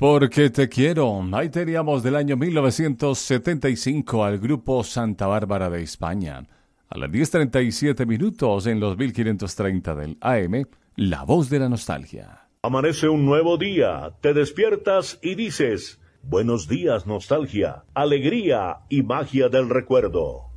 Porque te quiero. Ahí teníamos del año 1975 al grupo Santa Bárbara de España. A las 10:37 en los 1530 del AM, La Voz de la Nostalgia. Amanece un nuevo día, te despiertas y dices, buenos días nostalgia, alegría y magia del recuerdo.